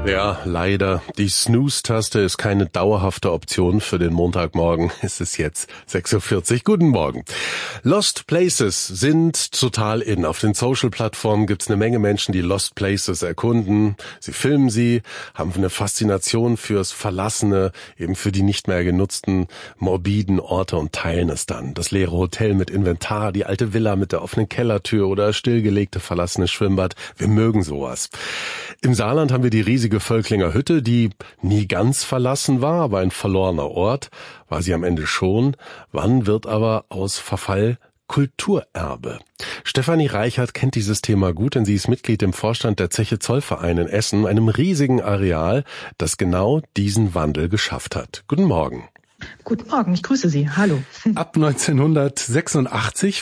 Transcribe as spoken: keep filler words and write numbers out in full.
Ja, leider. Die Snooze-Taste ist keine dauerhafte Option für den Montagmorgen. Es ist jetzt sechs Uhr vierzig. Guten Morgen. Lost Places sind total in. Auf den Social-Plattformen gibt's eine Menge Menschen, die Lost Places erkunden. Sie filmen sie, haben eine Faszination fürs Verlassene, eben für die nicht mehr genutzten, morbiden Orte und teilen es dann. Das leere Hotel mit Inventar, die alte Villa mit der offenen Kellertür oder stillgelegte verlassene Schwimmbad. Wir mögen sowas. Im Saarland haben wir die riesige Völklinger Hütte, die nie ganz verlassen war, aber ein verlorener Ort war sie am Ende schon. Wann wird aber aus Verfall Kulturerbe? Stefanie Reichert kennt dieses Thema gut, denn sie ist Mitglied im Vorstand der Zeche Zollverein in Essen, einem riesigen Areal, das genau diesen Wandel geschafft hat. Guten Morgen. Guten Morgen, ich grüße Sie. Hallo. Ab neunzehnhundertsechsundachtzig